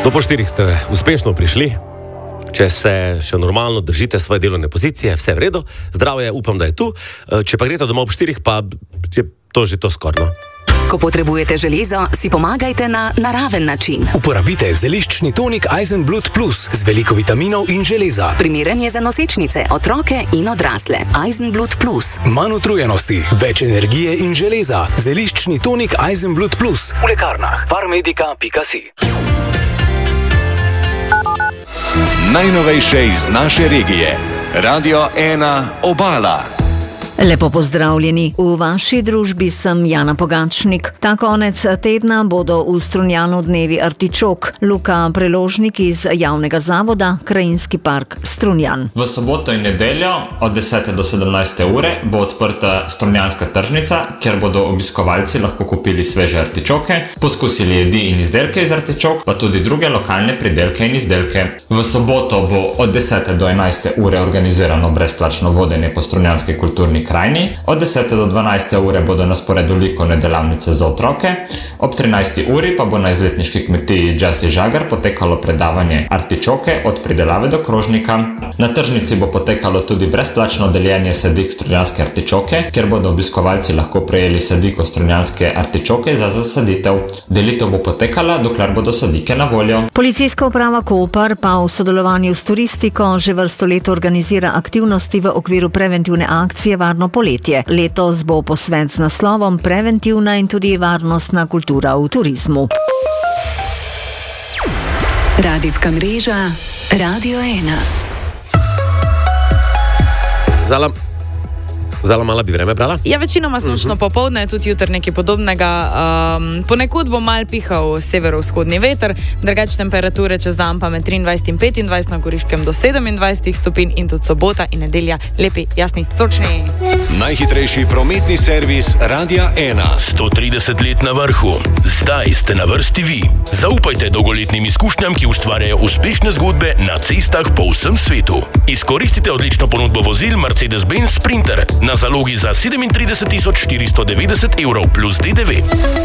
Do po 4 ste uspešno prišli. Če se še normalno držite svoje delovne pozicije, vse v redu, zdravje upam, da je tu. Če pa greste domov ob 4, pa je to že to skorno. Ko potrebujete železo, si pomagajte na naraven način. Uporabite zeliščni tonik Eisenblut Plus z veliko vitaminov in železa. Primeren je za nosečnice, otroke in odrasle. Eisenblut Plus. Manj utrujenosti, več energije in železa. Zeliščni tonik Eisenblut Plus. V lekarnah farmedica.si. Najnovejše iz naše regije. Radio 1 Obala. Lepo pozdravljeni. V vaši družbi sem Jana Pogačnik. Ta konec tedna bodo v Strunjanu dnevi artičok. Luka Preložnik iz javnega zavoda Krajinski park Strunjan. V soboto in nedeljo od 10. do 17. ure bo odprta strunjanska tržnica, kjer bodo obiskovalci lahko kupili sveže artičoke, poskusili jedi in izdelke iz artičok, pa tudi druge lokalne pridelke in izdelke. V soboto bo od 10. do 11. ure organizirano brezplačno vodenje po strunjanski kulturni krajini. Od 10. do 12. ure bodo na sporedu likovne delavnice za otroke. Ob 13. uri pa bo na izletniški kmetiji Džasi Žagar potekalo predavanje artičoke od pridelave do krožnika. Na tržnici bo potekalo tudi brezplačno deljenje sadik strunjanske artičoke, kjer bodo obiskovalci lahko prejeli sadiko strunjanske artičoke za zasaditev. Delitev bo potekala, dokler bodo sadike na voljo. Policijska uprava Koper pa v sodelovanju s turistiko že vrsto let organizira aktivnosti v okviru preventivne akcije Varno poletje. Letos bo posvet z naslovom Preventivna in tudi varnostna kultura v turizmu. Radijska mreža Radio 1. Zala mala bi vreme brala? Ja, večinoma sončno popoldne, tudi jutr nekaj podobnega. Ponekud bo mal pihal severovzhodni veter, drugače temperature čez dan pa med 23 in 25, na Goriškem do 27 stopinj in tudi sobota in nedelja lepi, jasni, sočni. Najhitrejši prometni servis Radia 1. 130 let na vrhu. Zdaj ste na vrsti vi. Zaupajte dolgoletnim izkušnjam, ki ustvarjajo uspešne zgodbe na cestah po vsem svetu. Izkoristite odlično ponudbo vozil Mercedes-Benz Sprinter na zalogi za 37.490 evrov plus DDV.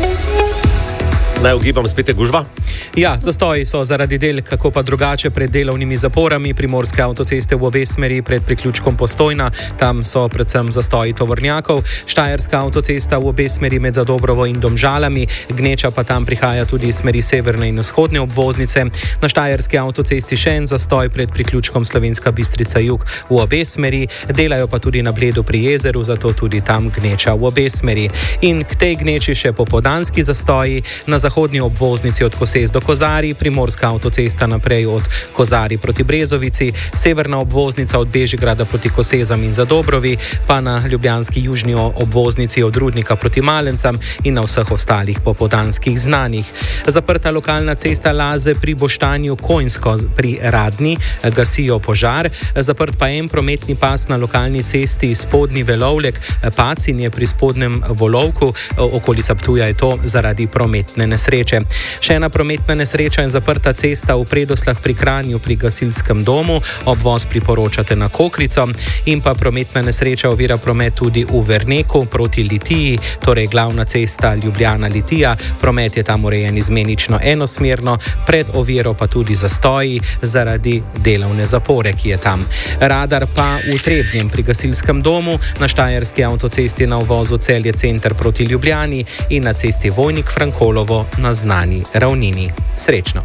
Naj ugibam spet gužva? Ja, zastoji so zaradi del, kako pa drugače pred delovnimi zaporami primorske avtoceste v obe smeri pred priključkom Postojna. Tam so predvsem zastoji tovornjakov. Štajerska avtocesta v obe smeri med Zadobrovo in Domžalami. Gneča pa tam prihaja tudi iz smeri severne in vzhodne obvoznice. Na štajerski avtocesti še en zastoj pred priključkom Slovenska Bistrica jug v obe smeri. Delajo pa tudi na Bledu pri jezeru, zato tudi tam gneča v obe smeri. In k tej gneči še popoldanski zastoji. Na zahodni obvoznici od Koses do Kozari, primorska avtocesta naprej od Kozari proti Brezovici, severna obvoznica od Bežigrada proti Kosezam in Zadobrovi, pa na ljubljanski južni obvoznici od Rudnika proti Malencam in na vseh ostalih popoldanskih znanih. Zaprta lokalna cesta Laze pri Boštanju Konjsko pri Radni, gasijo požar. Zaprt pa en prometni pas na lokalni cesti Spodnji Velovlek, Pacin je pri Spodnjem Volovku, okolica Ptuja je to zaradi prometne nesreče. Še ena prometna nesreča in zaprta cesta v Predoslah pri Kranju pri gasilskem domu, obvoz priporočate na Kokrico, in pa prometna nesreča ovira promet tudi v Verneku proti Litiji, torej glavna cesta Ljubljana-Litija. Promet je tam urejen izmenično enosmerno, pred oviro pa tudi zastoji zaradi delovne zapore, ki je tam. Radar pa v Trebnjem pri gasilskem domu, na štajerski avtocesti na uvozu Celje center proti Ljubljani in na cesti Vojnik Frankolovo na znani ravnini. Srečno!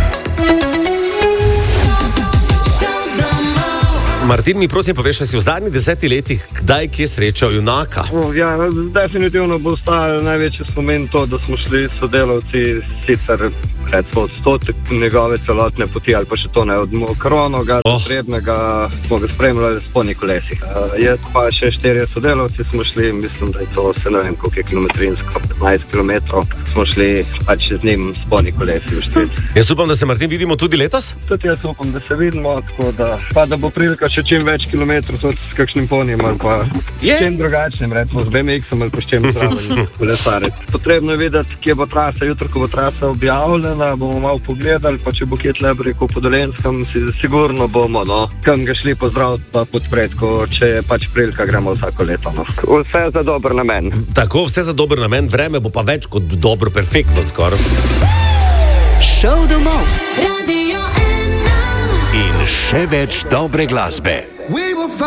Martin, mi prosim poveš, da si v zadnjih 10 letih kdaj kje srečal junaka? Ja, definitivno bo ostal največji spomen to, da smo šli sodelavci sicer recimo odstotek njegove celotne poti ali pa še to ne od Mokronoga do Trebnega smo ga spremljali s poni kolesi. Jaz pa še 4 sodelavci smo šli, mislim, da je to se ne vem koliko je kilometrinsko, 15 kilometrov smo šli pač z njim s poni kolesi v Štric. Jaz upam, da se Martin vidimo tudi letos? Tudi jaz upam, da se vidimo, tako da pa da bo prilika še čim več kilometrov s kakšnim ponijem ali pa čim drugačnim, recimo z BMX-om ali pa s čim zraven kolesariti. Potrebno je videti, kje bo trasa, jutro, ko bo trasa objavljena, bomo malo pogledali, pa če bo kje tle rekel po Dolenjskem, sigurno bomo, kam ga šli pozdraviti pa podpreti, če je pač prilika, gremo vsako leto. Vse za dober namen. Tako, vse za dober namen, vreme bo pa več kot dobro, perfektno skoraj. Šov domov. še več dobre glasbe.